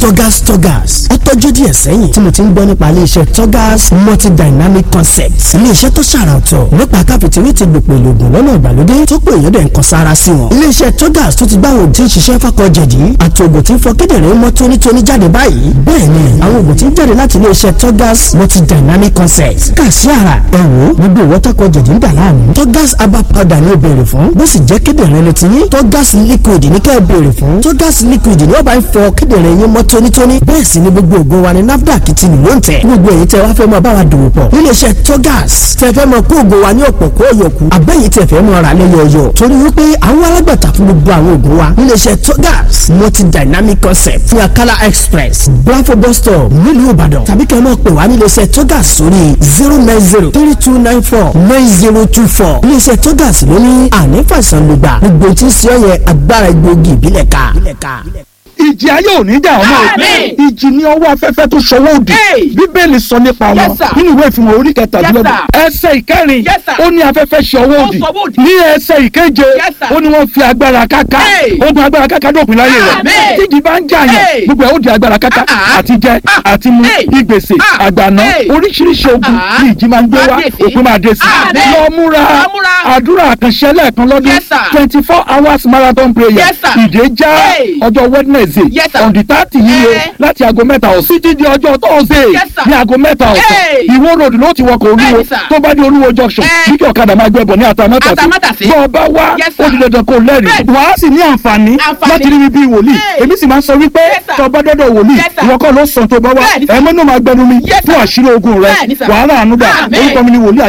Torgas ó tọ́jú díẹ̀ sẹ́yìn tí mo ti ń gbọ́ nípa iléeṣẹ́ Torgas multi-dynamic concepts. iléeṣẹ́ tó ṣàrà ọ̀tọ̀ nípa káfíntìrì ti gbòpò ìlògùn lọ́nà ìgbàlódé tó pé èèyàn dẹ̀ ń kan sára sí wọn. iléeṣẹ́ Torgas tó ti gbá àwọn òògùn tí ń ṣiṣẹ́ fákọ̀ jẹ̀dí àti òògùn tí ń fọ kíndìnrín mọ́ tónítóní jáde báyìí. bẹ́ẹ̀ ni àwọn òògùn tí ń jáde láti iléeṣẹ́ Torgas multi-dynamic concepts kà sí ara ẹ̀wò gbogbo ìwọ́tàkọ̀ jẹ̀dí ń dà láàmú. Torgas herbal powder ni ó béèrè fún bó sì jẹ́ kíndìnrín ló ti yín. Torgas liquid ní kẹ́ ẹ béèrè fún. Torgas liquid ni ó bá ń fọ kíndìnrín yín mọ́ tónítóní. bẹ́ẹ̀ sì ni gbogbo òògùn wa ni NAFDAC ti lò ń tẹ̀. gbogbo èyí tẹ́ wá fẹ́ mọ bá wa dòwò pọ̀ níléeṣẹ́ Torgas tẹ́ fẹ́ mọ kó òògùn wa ní ọ̀pọ̀ kó yọkù àbẹ́yìí tẹ́ fẹ́ mọ ra lẹ́yọ̀ọ̀yọ̀ torí wípé àwọn alágbàtà fún gbogbo àwọn òògùn wa níléeṣẹ́ Torgas multi-dynamic concept fún Akala express Bravo bus stop nílùú Ìbàdàn tàbí kẹ́ ẹ mọ̀ pé wá níléeṣẹ́ Torgas sórí 09032949024. níléeṣẹ́ Torgas ló ní ànífàìsàn lùgbà gbogbo tí ń ṣe ọ̀yẹ́ agbára egbòogi ìbílẹ̀ ká. ìjì ayé ò ní dà ọmọ ìjì ní ọwọ́ afẹ́fẹ́ tó ṣọwọ́ òdì bíbélì sọ nípa wọn nínú ìwé ìfihàn orí kẹtàdínlọ́gbọ̀n ẹsẹ̀ ìkẹrin ó ní afẹ́fẹ́ ṣọwọ́ òdì ní ẹsẹ̀ ìkeje ó ní wọ́n fi agbára káká ogun agbára káká dópin láyé rẹ̀ tíjì bá ń jà yẹn gbogbo ẹ̀ ó di agbára káká àti jẹ àti mu ìgbèsè àgbàná oríṣiríṣi ogun ní ìjì máa ń gbé wá òpin máa dé sí lọ múra àdúrà àkànṣe lẹ́ẹ̀kan lọ́dún 24 hours marathon prayer ìdèjà ọjọ́ Wednesday on the 30 yíyẹ láti aago mẹ́ta ọ̀sán títí di ọjọ́ Thursday ní aago mẹ́ta ọ̀sán Ìwó road ló ti wọkọ̀ Olúwo tó bá dé Olúwo junction bí kí ọ̀kadà máa gbẹ̀bọ̀ ní Àtàmátàsí bọ́ ọba wá ó di dandan kó lẹ́rìí wàá sì ní àǹfààní láti rí mi bí wòlíì èmi sì máa ń sọ wípé tó bá dọ́dọ̀ wòlíì ìwọ kọ́ ló sàn tó bá wá ẹ̀mọ́nú máa gbẹnu mi fún àṣírí ogun rẹ wàhálà ànúgbà orúkọ mi ni wòlíì